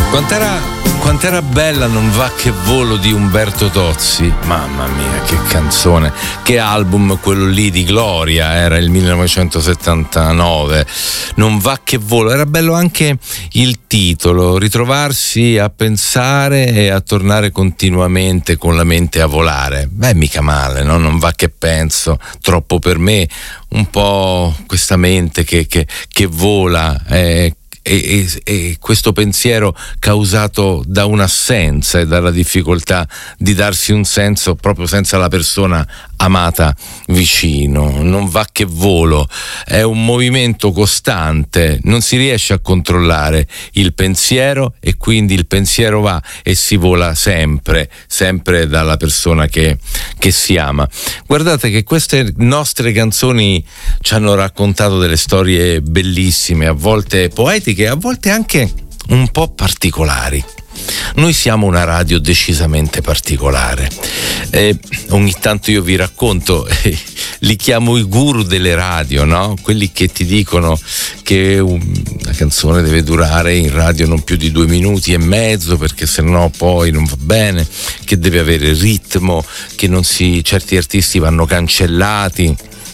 Quant'era bella Non va che volo di Umberto Tozzi. Mamma mia, che canzone, che album quello lì di Gloria, era il 1979. Non va che volo, era bello anche il titolo, ritrovarsi a pensare e a tornare continuamente con la mente a volare. Beh, mica male, no? Non va che penso, troppo per me, un po' questa mente che vola, e questo pensiero causato da un'assenza e dalla difficoltà di darsi un senso proprio senza la persona amata vicino. Non va che volo, è un movimento costante, non si riesce a controllare il pensiero e quindi il pensiero va e si vola sempre dalla persona che si ama. Guardate che queste nostre canzoni ci hanno raccontato delle storie bellissime, a volte poetiche, a volte anche un po' particolari. Noi siamo una radio decisamente particolare. Ogni tanto io vi racconto, li chiamo i guru delle radio, no? Quelli che ti dicono che una canzone deve durare in radio non più di 2 minuti e mezzo perché sennò poi non va bene, che deve avere ritmo, che certi artisti vanno cancellati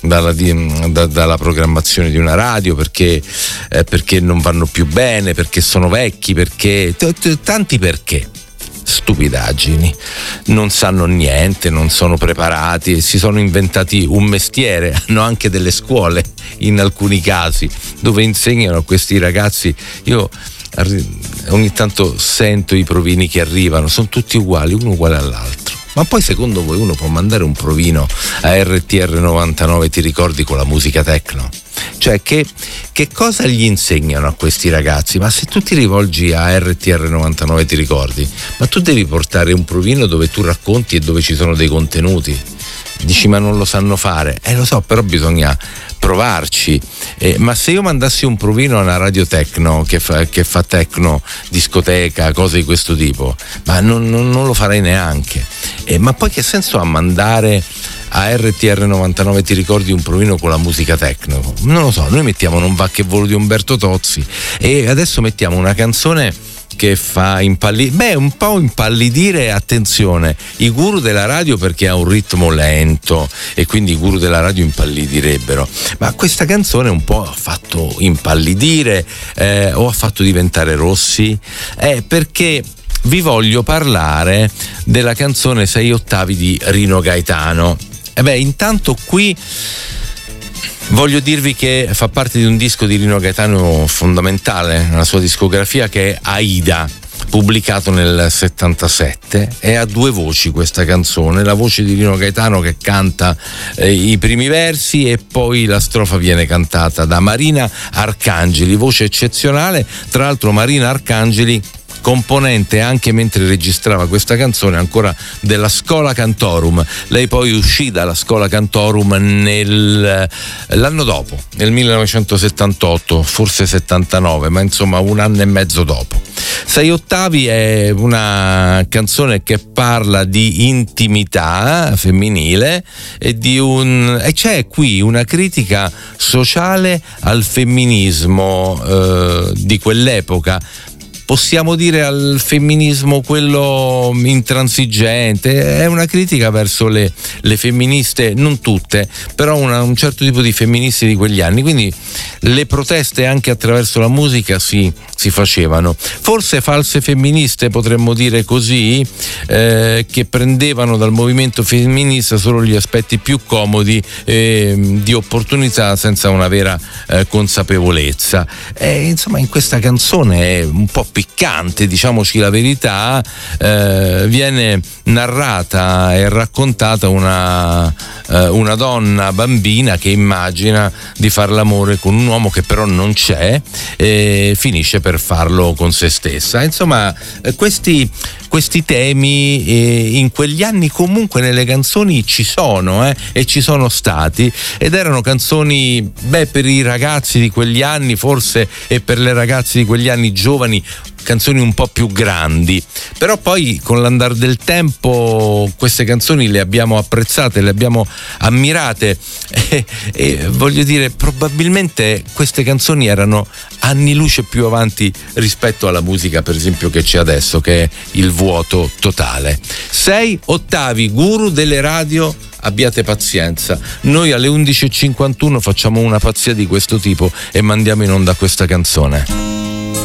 dalla programmazione di una radio perché non vanno più bene, perché sono vecchi, perché tanti perché. Stupidaggini, non sanno niente, non sono preparati, si sono inventati un mestiere, hanno anche delle scuole in alcuni casi dove insegnano a questi ragazzi. Io ogni tanto sento i provini che arrivano, sono tutti uguali, uno uguale all'altro. Ma poi secondo voi uno può mandare un provino a RTR 99, ti ricordi, con la musica techno? Cioè che cosa gli insegnano a questi ragazzi? Ma se tu ti rivolgi a RTR 99, ti ricordi? Ma tu devi portare un provino dove tu racconti e dove ci sono dei contenuti. Dici ma non lo sanno fare? Lo so, però bisogna provarci. Ma se io mandassi un provino a una radio techno che fa techno, discoteca, cose di questo tipo, ma non lo farei neanche. Ma poi che senso ha mandare a RTR 99, ti ricordi, un provino con la musica techno? Non lo so, noi mettiamo Non va che volo di Umberto Tozzi e adesso mettiamo una canzone che fa un po' impallidire, attenzione, i guru della radio, perché ha un ritmo lento e quindi i guru della radio impallidirebbero, ma questa canzone un po' ha fatto impallidire o ha fatto diventare rossi, perché vi voglio parlare della canzone 6 ottavi di Rino Gaetano. Intanto qui voglio dirvi che fa parte di un disco di Rino Gaetano fondamentale nella sua discografia, che è Aida, pubblicato nel 77. È a 2 voci questa canzone, la voce di Rino Gaetano che canta i primi versi e poi la strofa viene cantata da Marina Arcangeli, voce eccezionale. Tra l'altro Marina Arcangeli, componente anche mentre registrava questa canzone ancora della Schola Cantorum. Lei poi uscì dalla Schola Cantorum l'anno dopo, nel 1978, forse 79, ma insomma 1 anno e mezzo dopo. 6 ottavi è una canzone che parla di intimità femminile e c'è qui una critica sociale al femminismo di quell'epoca. Possiamo dire al femminismo quello intransigente, è una critica verso le femministe, non tutte, però un certo tipo di femministe di quegli anni, quindi le proteste anche attraverso la musica si facevano. Forse false femministe, potremmo dire così, che prendevano dal movimento femminista solo gli aspetti più comodi di opportunità senza una vera consapevolezza. Insomma, in questa canzone è un po' piccante, diciamoci la verità, viene narrata e raccontata una donna bambina che immagina di far l'amore con un uomo che però non c'è e finisce per farlo con se stessa. Insomma, questi temi in quegli anni comunque nelle canzoni ci sono e ci sono stati, ed erano canzoni per i ragazzi di quegli anni forse, e per le ragazze di quegli anni giovani canzoni un po' più grandi, però poi con l'andare del tempo queste canzoni le abbiamo apprezzate, le abbiamo ammirate e voglio dire, probabilmente queste canzoni erano anni luce più avanti rispetto alla musica, per esempio, che c'è adesso, che è il vuoto totale. 6 ottavi, guru delle radio, abbiate pazienza. Noi alle 11:51 facciamo una pazzia di questo tipo e mandiamo in onda questa canzone.